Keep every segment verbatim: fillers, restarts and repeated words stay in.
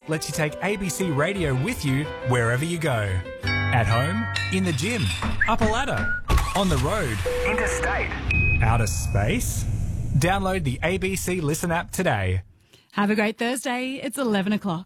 lets you take A B C Radio with you wherever you go. At home, in the gym, up a ladder, on the road, interstate, outer space. Download the A B C Listen app today. Have a great Thursday. It's eleven o'clock.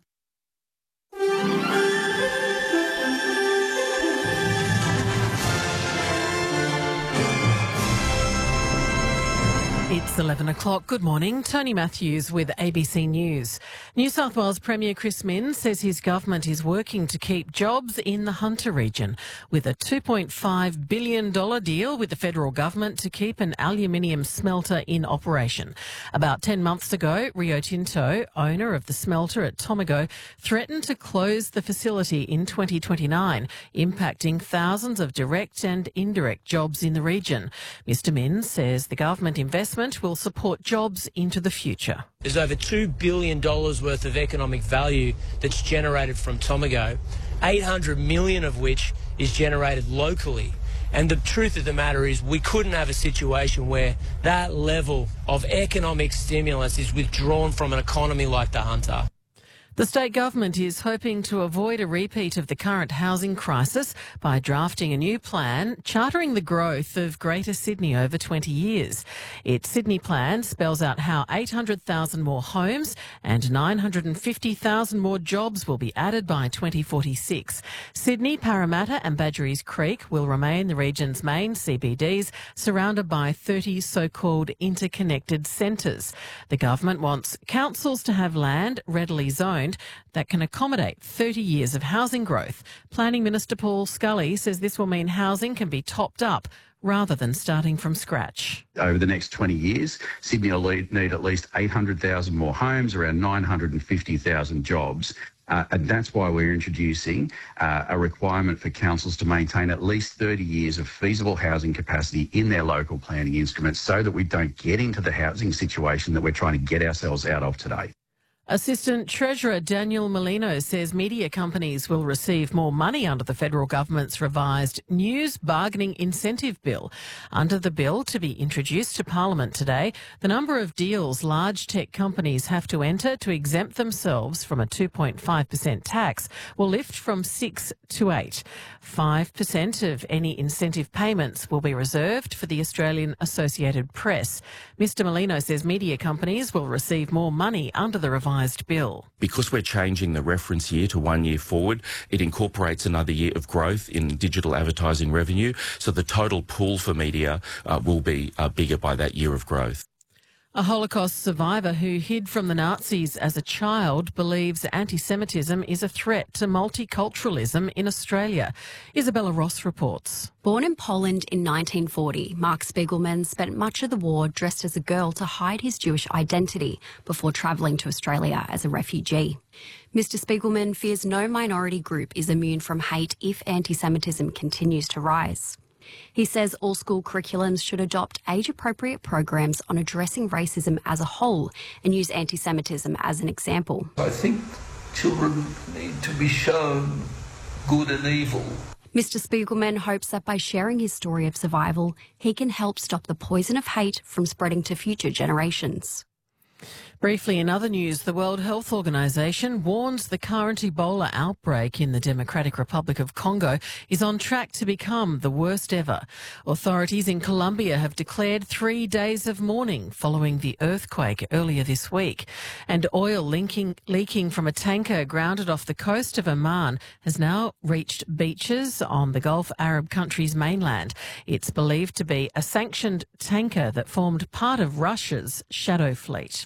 It's eleven o'clock. Good morning. Tony Matthews with A B C News. New South Wales Premier Chris Minns says his government is working to keep jobs in the Hunter region with a two point five billion dollars deal with the federal government to keep an aluminium smelter in operation. About ten months ago, Rio Tinto, owner of the smelter at Tomago, threatened to close the facility in twenty twenty-nine, impacting thousands of direct and indirect jobs in the region. Mister Minns says the government investment will support jobs into the future. There's over two billion dollars worth of economic value that's generated from Tomago, eight hundred million dollars of which is generated locally. And the truth of the matter is we couldn't have a situation where that level of economic stimulus is withdrawn from an economy like the Hunter. The state government is hoping to avoid a repeat of the current housing crisis by drafting a new plan chartering the growth of Greater Sydney over twenty years. Its Sydney plan spells out how eight hundred thousand more homes and nine hundred fifty thousand more jobs will be added by twenty forty-six. Sydney, Parramatta and Badgerys Creek will remain the region's main C B Ds, surrounded by thirty so-called interconnected centres. The government wants councils to have land readily zoned that can accommodate thirty years of housing growth. Planning Minister Paul Scully says this will mean housing can be topped up rather than starting from scratch. Over the next twenty years, Sydney will need at least eight hundred thousand more homes, around nine hundred fifty thousand jobs. Uh, and that's why we're introducing uh, a requirement for councils to maintain at least thirty years of feasible housing capacity in their local planning instruments so that we don't get into the housing situation that we're trying to get ourselves out of today. Assistant Treasurer Daniel Molino says media companies will receive more money under the federal government's revised News Bargaining Incentive Bill. Under the bill to be introduced to Parliament today, the number of deals large tech companies have to enter to exempt themselves from a two point five percent tax will lift from six to eight. five percent of any incentive payments will be reserved for the Australian Associated Press. Mister Molino says media companies will receive more money under the revised bill. Because we're changing the reference year to one year forward, it incorporates another year of growth in digital advertising revenue, so the total pool for media uh, will be uh, bigger by that year of growth. A Holocaust survivor who hid from the Nazis as a child believes anti-Semitism is a threat to multiculturalism in Australia. Isabella Ross reports. Born in Poland in nineteen forty, Mark Spiegelman spent much of the war dressed as a girl to hide his Jewish identity before travelling to Australia as a refugee. Mister Spiegelman fears no minority group is immune from hate if anti-Semitism continues to rise. He says all school curriculums should adopt age-appropriate programs on addressing racism as a whole and use anti-Semitism as an example. I think children need to be shown good and evil. Mister Spiegelman hopes that by sharing his story of survival, he can help stop the poison of hate from spreading to future generations. Briefly, in other news, the World Health Organization warns the current Ebola outbreak in the Democratic Republic of Congo is on track to become the worst ever. Authorities in Colombia have declared three days of mourning following the earthquake earlier this week. And oil linking, leaking from a tanker grounded off the coast of Oman has now reached beaches on the Gulf Arab country's mainland. It's believed to be a sanctioned tanker that formed part of Russia's shadow fleet.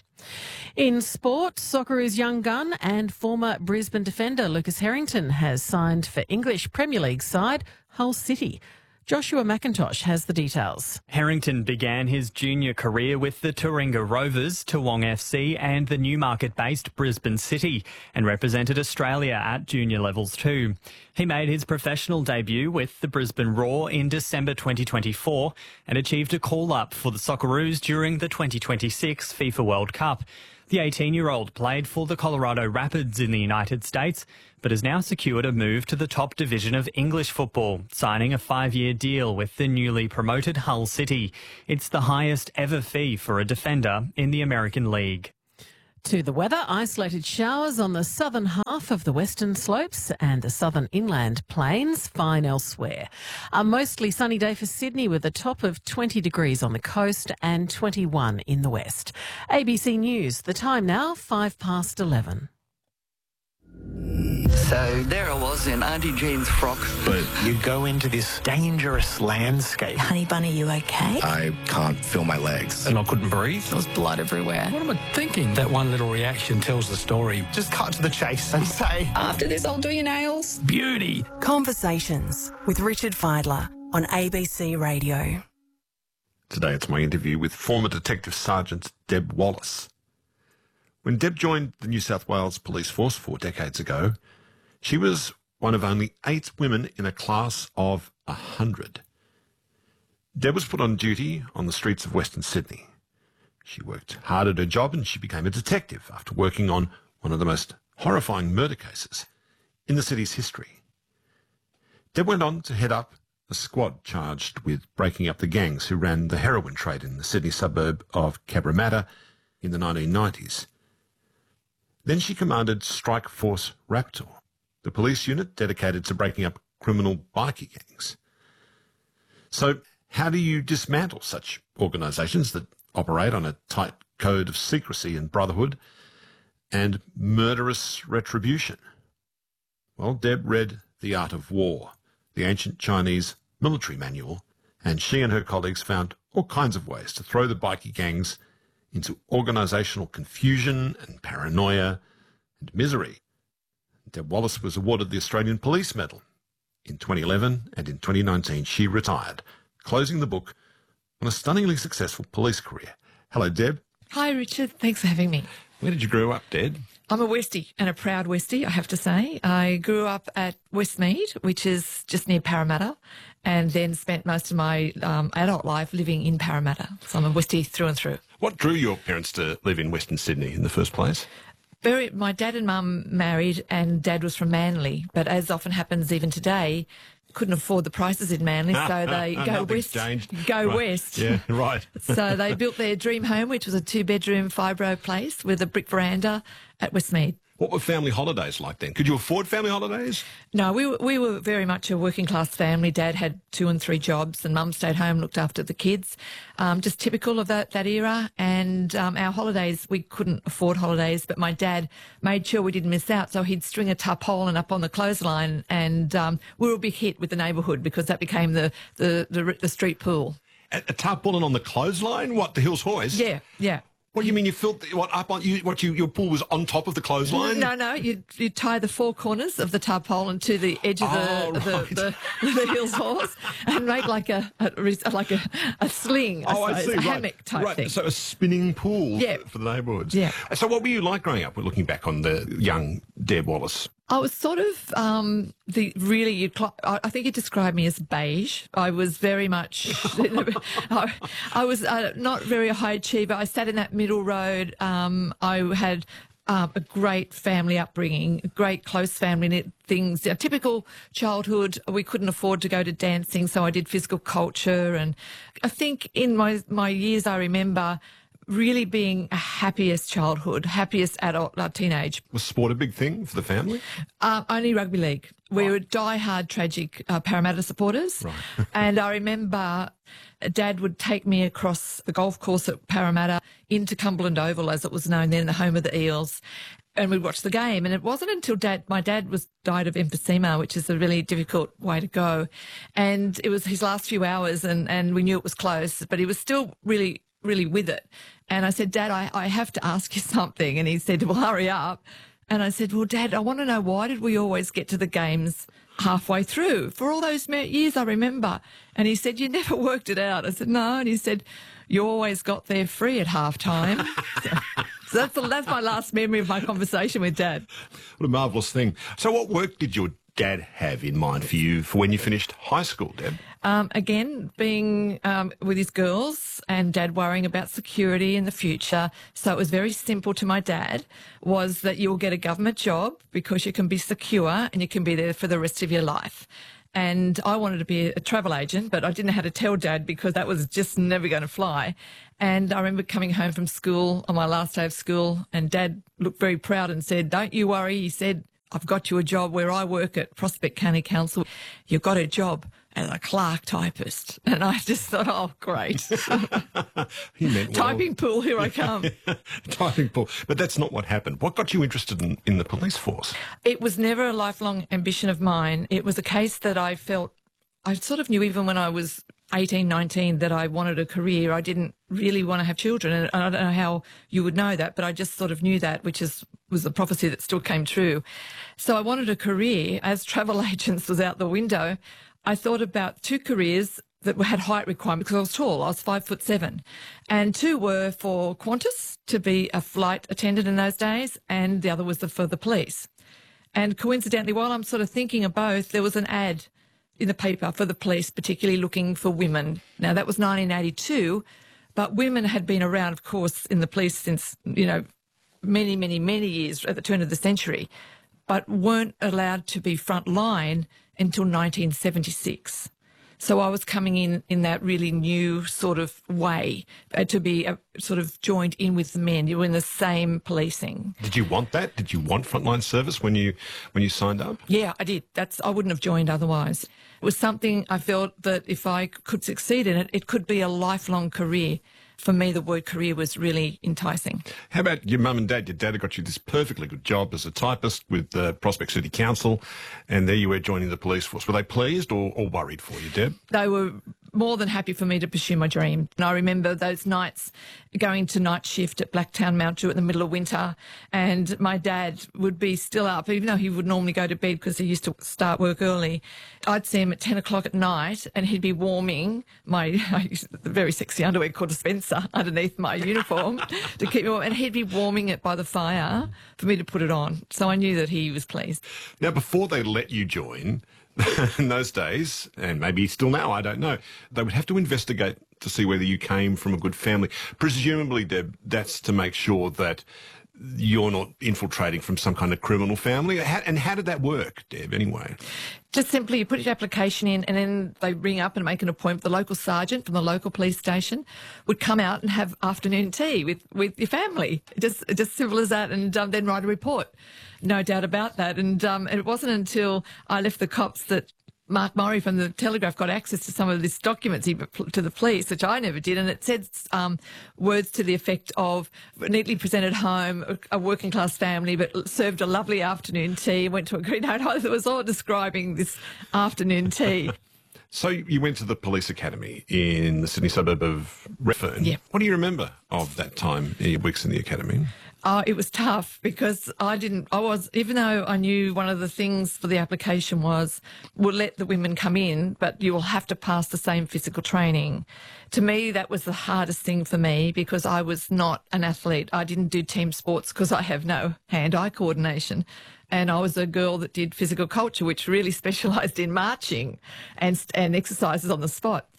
In sport, Socceroos young gun and former Brisbane defender Lucas Harrington has signed for English Premier League side Hull City. Joshua McIntosh has the details. Harrington began his junior career with the Taringa Rovers, Toowong F C and the Newmarket-based Brisbane City, and represented Australia at junior levels too. He made his professional debut with the Brisbane Roar in December twenty twenty-four and achieved a call-up for the Socceroos during the twenty twenty-six FIFA World Cup. The eighteen-year-old played for the Colorado Rapids in the United States, but has now secured a move to the top division of English football, signing a five-year deal with the newly promoted Hull City. It's the highest ever fee for a defender in the American League. To the weather, isolated showers on the southern half of the western slopes and the southern inland plains, fine elsewhere. A mostly sunny day for Sydney with a top of twenty degrees on the coast and twenty-one in the west. A B C News, the time now, five past eleven. So there I was in Auntie Jean's frock. But you go into this dangerous landscape. Honey Bunny, you okay? I can't feel my legs. And I couldn't breathe. There was blood everywhere. What am I thinking? That one little reaction tells the story. Just cut to the chase and say, after this, I'll do your nails. Beauty. Conversations with Richard Fidler on A B C Radio. Today it's my interview with former Detective Sergeant Deb Wallace. When Deb joined the New South Wales Police Force four decades ago, she was one of only eight women in a class of a hundred. Deb was put on duty on the streets of Western Sydney. She worked hard at her job and she became a detective after working on one of the most horrifying murder cases in the city's history. Deb went on to head up a squad charged with breaking up the gangs who ran the heroin trade in the Sydney suburb of Cabramatta in the nineteen nineties. Then she commanded Strike Force Raptor, the police unit dedicated to breaking up criminal bikie gangs. So how do you dismantle such organisations that operate on a tight code of secrecy and brotherhood and murderous retribution? Well, Deb read The Art of War, the ancient Chinese military manual, and she and her colleagues found all kinds of ways to throw the bikie gangs into organisational confusion and paranoia and misery. Deb Wallace was awarded the Australian Police Medal in twenty eleven, and in twenty nineteen she retired, closing the book on a stunningly successful police career. Hello, Deb. Hi, Richard. Thanks for having me. Where did you grow up, Deb? I'm a Westie, and a proud Westie, I have to say. I grew up at Westmead, which is just near Parramatta, and then spent most of my um, adult life living in Parramatta. So I'm a Westie through and through. What drew your parents to live in Western Sydney in the first place? Very, my dad and mum married, and Dad was from Manly, but as often happens even today, couldn't afford the prices in Manly, so they go west. Changed. Go right. west. Yeah, right. So they built their dream home, which was a two-bedroom fibro place with a brick veranda at Westmead. What were family holidays like then? Could you afford family holidays? No, we were, we were very much a working class family. Dad had two and three jobs and Mum stayed home, looked after the kids. Um, just typical of that, that era. And um, our holidays, we couldn't afford holidays, but my dad made sure we didn't miss out. So he'd string a tarpaulin up on the clothesline, and um, we were a big hit with the neighbourhood because that became the, the, the, the street pool. A, a tarpaulin on the clothesline? What, the Hills Hoist? Yeah, yeah. What do you mean you filled what up on you? What you your pool was on top of the clothesline? No, no. You you tie the four corners of the tarpaulin to the edge of the oh, the, right. the, the, the Hills Horse and make like a, a like a, a sling. I oh, suppose, I see. A right. hammock type right. thing. So a spinning pool yeah. for the neighbourhoods. Yeah. So what were you like growing up? We're looking back on the young Deb Wallace. I was sort of um, the really. You, I think you described me as beige. I was very much. I, I was uh, not very a high achiever. I sat in that middle road. Um, I had um, a great family upbringing, a great close family things. A typical childhood. We couldn't afford to go to dancing, so I did physical culture. And I think in my my years, I remember really being a happiest childhood, happiest adult, uh, teenage. Was sport a big thing for the family? Uh, only rugby league. We right. were die-hard, tragic uh, Parramatta supporters. Right. And I remember Dad would take me across the golf course at Parramatta into Cumberland Oval, as it was known then, the home of the Eels, and we'd watch the game. And it wasn't until Dad, my dad was died of emphysema, which is a really difficult way to go. And it was his last few hours, and, and we knew it was close, but he was still really, really with it. And I said, Dad, I, I have to ask you something. And he said, well, hurry up. And I said, well, Dad, I want to know, why did we always get to the games halfway through? For all those years, I remember. And he said, you never worked it out. I said, no. And he said, you always got there free at half time. so, so that's, the, that's my last memory of my conversation with Dad. What a marvellous thing. So what work did your dad have in mind for you for when you finished high school, Deb? Um, again, being um, with his girls and Dad worrying about security in the future. So it was very simple to my dad, was that you will get a government job because you can be secure and you can be there for the rest of your life. and I wanted to be a travel agent, but I didn't know how to tell Dad because that was just never going to fly. And I remember coming home from school on my last day of school, and Dad looked very proud and said, "Don't you worry," he said, "I've got you a job where I work at Prospect County Council. You've got a job as a clerk typist." And I just thought, oh, great. He meant well. Typing pool, here I come. Typing pool. But that's not what happened. What got you interested in, in the police force? It was never a lifelong ambition of mine. It was a case that I felt, I sort of knew even when I was eighteen, nineteen that I wanted a career. I didn't really want to have children, and I don't know how you would know that, but I just sort of knew that, which is was a prophecy that still came true. So I wanted a career. As travel agents was out the window, I thought about two careers that had height requirements because I was tall. I was five foot seven. And two were for Qantas, to be a flight attendant in those days, and the other was the, for the police. And coincidentally, while I'm sort of thinking of both, there was an ad in the paper for the police, particularly looking for women. Now, that was nineteen eighty-two, but women had been around, of course, in the police since, you know, many, many, many years at the turn of the century, but weren't allowed to be front line until nineteen seventy-six. So I was coming in in that really new sort of way uh, to be uh, sort of joined in with the men. You were in the same policing. Did you want that? Did you want frontline service when you when you signed up? Yeah, I did. That's I wouldn't have joined otherwise. It was something I felt that if I could succeed in it, it could be a lifelong career. For me, the word career was really enticing. How about your mum and dad? Your dad had got you this perfectly good job as a typist with the Prospect City Council, and there you were joining the police force. Were they pleased or, or worried for you, Deb? They were more than happy for me to pursue my dream. And I remember those nights going to night shift at Blacktown Mount Druitt in the middle of winter, and my dad would be still up, even though he would normally go to bed because he used to start work early. I'd see him at ten o'clock at night, and he'd be warming my very sexy underwear called a Spencer underneath my uniform to keep me warm, and he'd be warming it by the fire for me to put it on. So I knew that he was pleased. Now, before they let you join, in those days, and maybe still now, I don't know, they would have to investigate to see whether you came from a good family. Presumably, Deb, that's to make sure that you're not infiltrating from some kind of criminal family. How, and how did that work, Deb, anyway? Just simply you put your application in, and then they ring up and make an appointment. The local sergeant from the local police station would come out and have afternoon tea with, with your family. Just just simple as that, and um, then write a report. No doubt about that. And um, it wasn't until I left the cops that Mark Murray from the Telegraph got access to some of these documents he, to the police, which I never did, and it said um, words to the effect of neatly presented home, a working class family, but served a lovely afternoon tea, went to a green note. It was all describing this afternoon tea. So you went to the police academy in the Sydney suburb of Redfern. Yeah. What do you remember of that time, your weeks in the academy? Oh, it was tough because I didn't, I was, even though I knew one of the things for the application was, we'll let the women come in, but you will have to pass the same physical training. To me, that was the hardest thing for me because I was not an athlete. I didn't do team sports because I have no hand-eye coordination. And I was a girl that did physical culture, which really specialised in marching and, and exercises on the spot.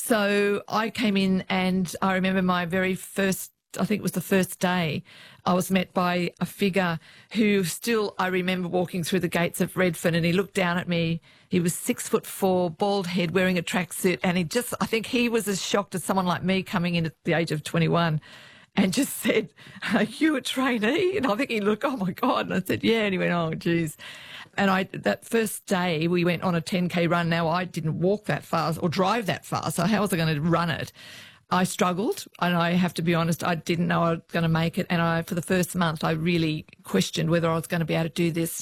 So I came in, and I remember my very first, I think it was the first day, I was met by a figure who still, I remember walking through the gates of Redfern, and he looked down at me. He was six foot four, bald head, wearing a tracksuit, and he just, I think he was as shocked as someone like me coming in at the age of twenty-one, and just said, "Are you a trainee?" And I think he looked, "Oh my God." And I said, "Yeah." And he went, "Oh, geez." And I, that first day we went on a ten K run. Now I didn't walk that fast or drive that fast, so how was I going to run it? I struggled, and I have to be honest, I didn't know I was going to make it. And I, for the first month, I really questioned whether I was going to be able to do this.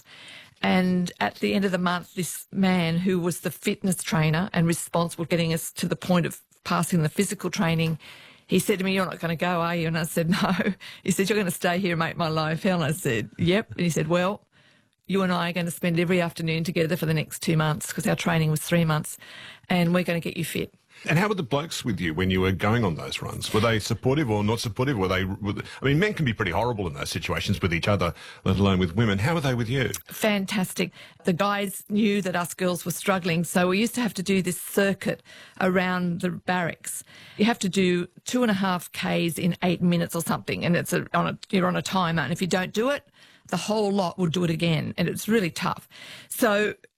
And at the end of the month, this man who was the fitness trainer and responsible for getting us to the point of passing the physical training, he said to me, "You're not going to go, are you?" And I said, "No." He said, "You're going to stay here and make my life hell." And I said, "Yep." And he said, "Well, you and I are going to spend every afternoon together for the next two months because our training was three months, and we're going to get you fit." And how were the blokes with you when you were going on those runs? Were they supportive or not supportive? Were they? Were they, I mean, men can be pretty horrible in those situations with each other, let alone with women. How were they with you? Fantastic. The guys knew that us girls were struggling, so we used to have to do this circuit around the barracks. You have to do two and a half Ks in eight minutes or something, and it's a, on a, you're on a timer. And if you don't do it, the whole lot will do it again, and it's really tough. So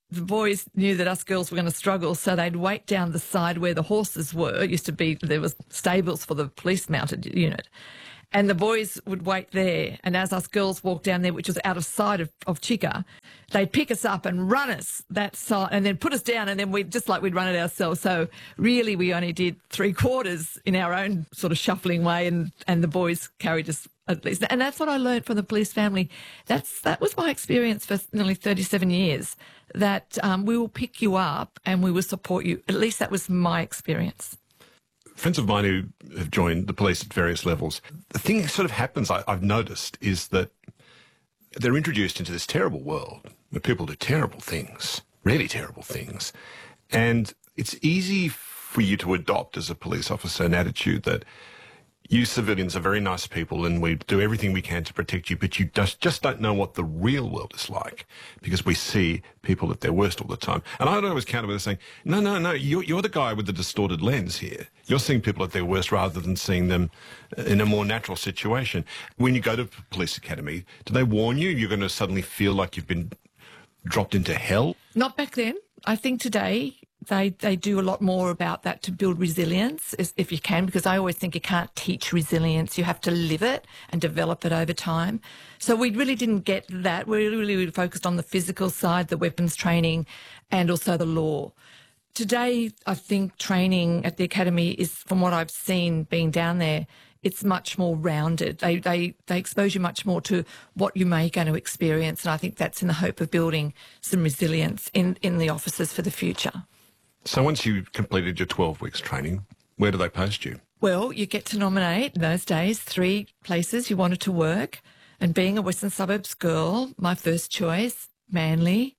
the boys knew that us girls were going to struggle, so they'd wait down the side where the horses were. It used to be, there was stables for the police mounted unit. And the boys would wait there. And as us girls walked down there, which was out of sight of, of Chica, they'd pick us up and run us that side and then put us down. And then we'd just like we'd run it ourselves. So really we only did three quarters in our own sort of shuffling way. And, and the boys carried us at least. And that's what I learned from the police family. That's, that was my experience for nearly thirty-seven years, that um, we will pick you up and we will support you. At least that was my experience. Friends of mine who have joined the police at various levels, the thing that sort of happens, I, I've noticed, is that they're introduced into this terrible world where people do terrible things, really terrible things. And it's easy for you to adopt as a police officer an attitude that you civilians are very nice people and we do everything we can to protect you, but you just, just don't know what the real world is like because we see people at their worst all the time. And I'd always counter with saying, no, no, no, you're, you're the guy with the distorted lens here. You're seeing people at their worst rather than seeing them in a more natural situation. When you go to police academy, do they warn you you're going to suddenly feel like you've been dropped into hell? Not back then. I think today they they do a lot more about that to build resilience, if you can, because I always think you can't teach resilience. You have to live it and develop it over time. So we really didn't get that. We really focused on the physical side, the weapons training, and also the law. Today, I think training at the academy is, from what I've seen being down there, it's much more rounded. They, they, they expose you much more to what you may going to experience. And I think that's in the hope of building some resilience in, in the officers for the future. So once you completed your twelve weeks training, where do they post you? Well, you get to nominate, in those days, three places you wanted to work. And being a Western Suburbs girl, my first choice, Manly,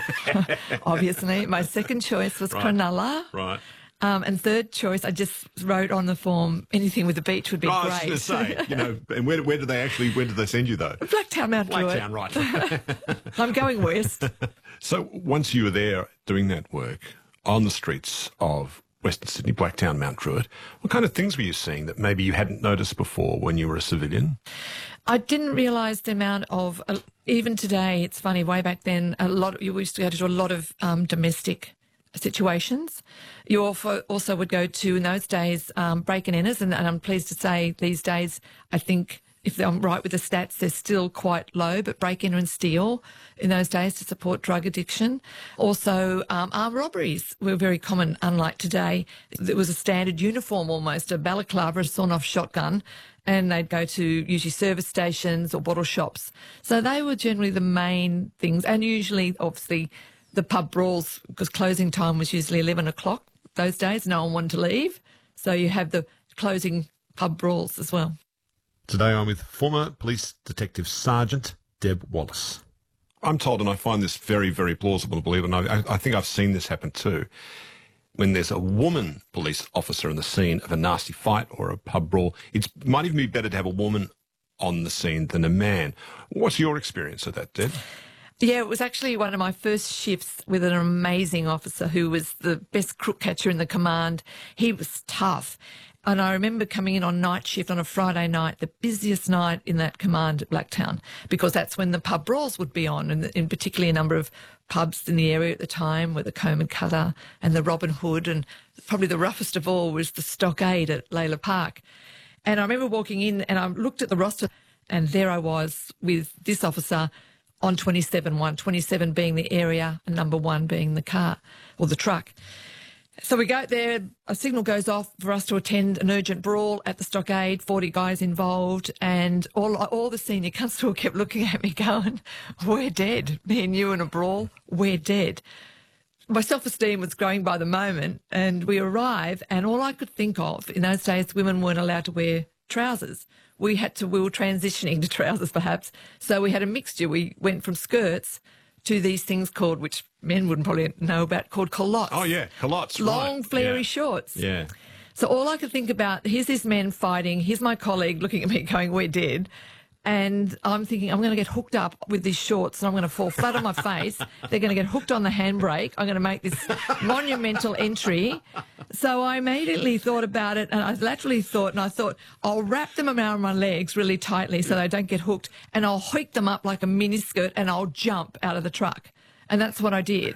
obviously. My second choice was right. Cronulla. Right. Um, and third choice, I just wrote on the form, anything with the beach would be oh, great. I was going to say, you know, and where, where did they actually, where did they send you though? Blacktown, Mount Druitt. Blacktown, right. I'm going west. So once you were there doing that work on the streets of Western Sydney, Blacktown, Mount Druitt, what kind of things were you seeing that maybe you hadn't noticed before when you were a civilian? I didn't realise the amount of, uh, even today, it's funny, way back then, a lot. You used to go to a lot of um, domestic situations. You also, also would go to, in those days, um, break and enters, and, and I'm pleased to say these days, I think, if I'm right with the stats, they're still quite low, but break, enter and steal in those days to support drug addiction. Also, um, armed robberies were very common, unlike today. It was a standard uniform almost, a balaclava, a sawn-off shotgun, and they'd go to usually service stations or bottle shops. So they were generally the main things, and usually, obviously, the pub brawls, because closing time was usually eleven o'clock those days. No one wanted to leave. So you have the closing pub brawls as well. Today I'm with former Police Detective Sergeant Deb Wallace. I'm told, and I find this very, very plausible to believe, and I, I think I've seen this happen too, when there's a woman police officer in the scene of a nasty fight or a pub brawl, it might even be better to have a woman on the scene than a man. What's your experience of that, Deb? Yeah, it was actually one of my first shifts with an amazing officer who was the best crook catcher in the command. He was tough. And I remember coming in on night shift on a Friday night, the busiest night in that command at Blacktown, because that's when the pub brawls would be on, and in particularly a number of pubs in the area at the time were the Comb and Cutter and the Robin Hood, and probably the roughest of all was the Stockade at Layla Park. And I remember walking in and I looked at the roster, and there I was with this officer on twenty-seven one, twenty-seven being the area and number one being the car or the truck. So we go there, a signal goes off for us to attend an urgent brawl at the Stockade, forty guys involved, and all all the senior constable kept looking at me going, we're dead. Me and you in a brawl, we're dead. My self-esteem was growing by the moment, and we arrive, and all I could think of, in those days, women weren't allowed to wear trousers. We had to, we were transitioning to trousers perhaps, so we had a mixture. We went from skirts to these things called, which men wouldn't probably know about, called culottes. Oh, yeah, culottes, Long, right. flary yeah. shorts. Yeah. So all I could think about, here's this man fighting, here's my colleague looking at me going, we're dead. And I'm thinking, I'm going to get hooked up with these shorts and I'm going to fall flat on my face. They're going to get hooked on the handbrake. I'm going to make this monumental entry. So I immediately thought about it, and I laterally thought, and I thought, I'll wrap them around my legs really tightly so they don't get hooked, and I'll hoik them up like a miniskirt and I'll jump out of the truck. And that's what I did.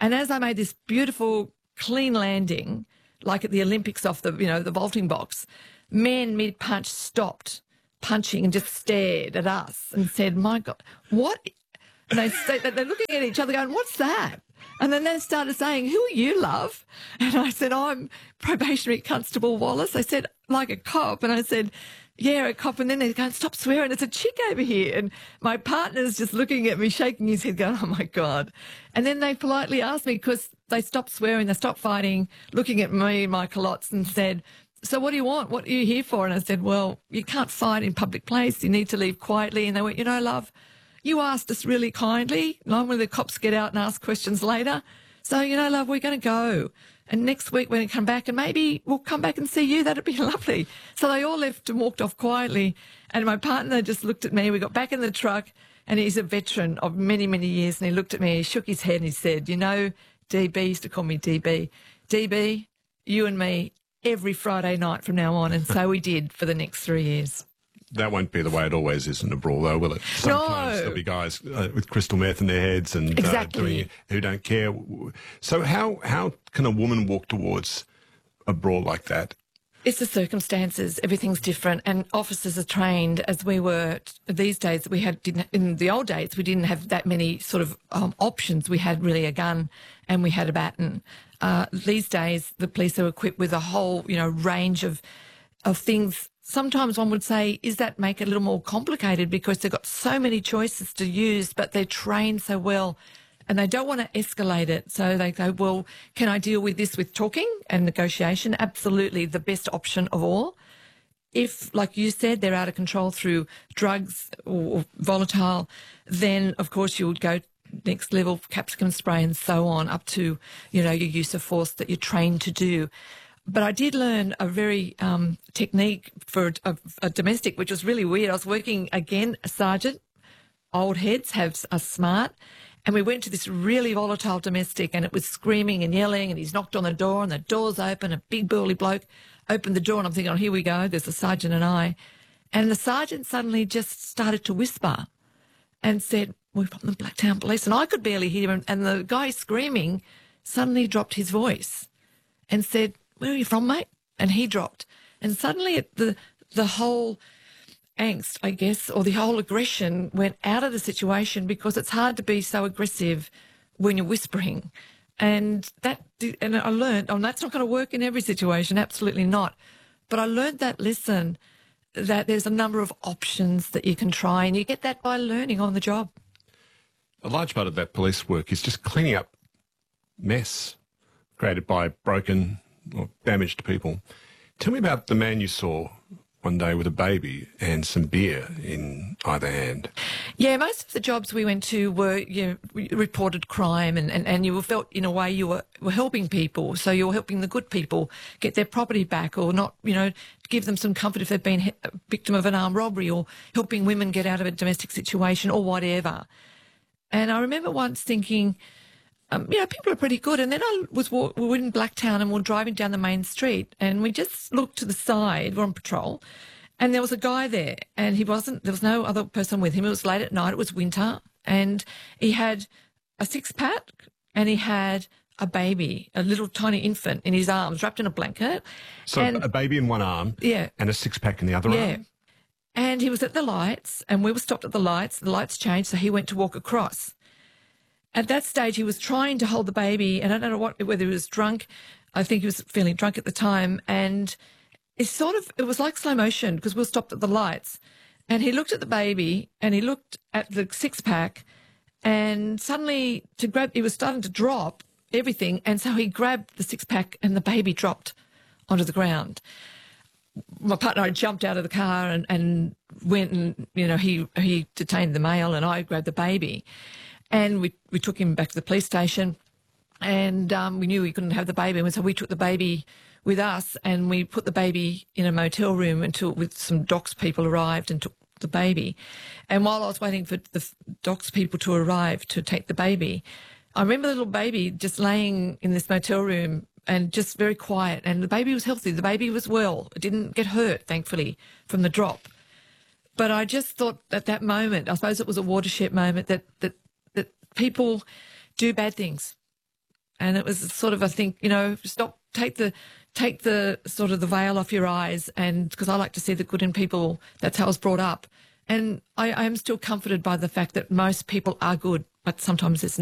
And as I made this beautiful, clean landing, like at the Olympics off the, you know, the vaulting box, men mid-punch stopped punching and just stared at us and said, my God, what? And they, they're looking at each other going, what's that? And then they started saying, who are you, love? And I said, I'm Probationary Constable Wallace. I said, like a cop. And I said, yeah, a cop. And then they're going, stop swearing, it's a chick over here. And my partner's just looking at me, shaking his head, going, oh, my God. And then they politely asked me, because they stopped swearing, they stopped fighting, looking at me, my culottes, and said, so what do you want? What are you here for? And I said, well, you can't fight in public place. You need to leave quietly. And they went, you know, love, you asked us really kindly. Normally the cops get out and ask questions later. So, you know, love, we're going to go. And next week when we come back, and maybe we'll come back and see you. That'd be lovely. So they all left and walked off quietly. And my partner just looked at me. We got back in the truck, and he's a veteran of many, many years. And he looked at me, he shook his head, and he said, you know, D B, he used to call me D B. D B, you and me every Friday night from now on. And so we did for the next three years. That won't be the way it always is in a brawl, though, will it? Sometimes no. there'll be guys uh, with crystal meth in their heads and exactly. uh, doing it who don't care. So how how can a woman walk towards a brawl like that? It's the circumstances. Everything's different, and officers are trained as we were these days. We had didn't, in the old days we didn't have that many sort of um, options. We had really a gun and we had a baton. Uh, these days, the police are equipped with a whole you know range of of things. Sometimes one would say, is that make it a little more complicated because they've got so many choices to use, but they're trained so well and they don't want to escalate it. So they go, well, can I deal with this with talking and negotiation? Absolutely, the best option of all. If, like you said, they're out of control through drugs or volatile, then, of course, you would go next level, capsicum spray and so on, up to, you know, your use of force that you're trained to do. But I did learn a very um, technique for a, a domestic, which was really weird. I was working, again, a sergeant. Old heads have are smart. And we went to this really volatile domestic, and it was screaming and yelling, and he's knocked on the door, and the door's open. A big burly bloke opened the door, and I'm thinking, oh, here we go. There's the sergeant and I. And the sergeant suddenly just started to whisper and said, we're from the Blacktown Police. And I could barely hear him. And the guy screaming suddenly dropped his voice and said, where are you from, mate? And he dropped. And suddenly it, the the whole angst, I guess, or the whole aggression went out of the situation, because it's hard to be so aggressive when you're whispering. And that, and I learned, oh, that's not going to work in every situation, absolutely not. But I learned that lesson, that there's a number of options that you can try, and you get that by learning on the job. A large part of that police work is just cleaning up mess created by broken or damaged people. Tell me about the man you saw one day with a baby and some beer in either hand. Yeah, most of the jobs we went to were you know, reported crime, and, and, and you felt in a way you were, were helping people. So you were helping the good people get their property back, or not, you know, give them some comfort if they've been a victim of an armed robbery, or helping women get out of a domestic situation or whatever. And I remember once thinking, Um, you know, people are pretty good. And then I was we were in Blacktown, and we were driving down the main street, and we just looked to the side. We're on patrol, and there was a guy there, and he wasn't. There was no other person with him. It was late at night. It was winter, and he had a six pack, and he had a baby, a little tiny infant in his arms, wrapped in a blanket. So and, a baby in one arm, yeah, and a six pack in the other yeah. arm. And he was at the lights, and we were stopped at the lights. The lights changed, so he went to walk across. At that stage, he was trying to hold the baby, and I don't know what, whether he was drunk. I think he was feeling drunk at the time. And it sort of, it was like slow motion, because we were stopped at the lights. And he looked at the baby, and he looked at the six pack, and suddenly to grab, he was starting to drop everything. And so he grabbed the six pack, and the baby dropped onto the ground. My partner jumped out of the car and, and went, and, you know, he, he detained the male, and I grabbed the baby. And we, we took him back to the police station, and um, we knew we couldn't have the baby. And so we took the baby with us, and we put the baby in a motel room until with some docs people arrived and took the baby. And while I was waiting for the docs people to arrive to take the baby, I remember the little baby just laying in this motel room and just very quiet. And the baby was healthy. The baby was well. It didn't get hurt, thankfully, from the drop. But I just thought at that moment, I suppose it was a watershed moment, that that people do bad things, And it was sort of, I think, you know, stop, take the, take the sort of the veil off your eyes, and because I like to see the good in people, that's how I was brought up. And I, I am still comforted by the fact that most people are good, but sometimes it's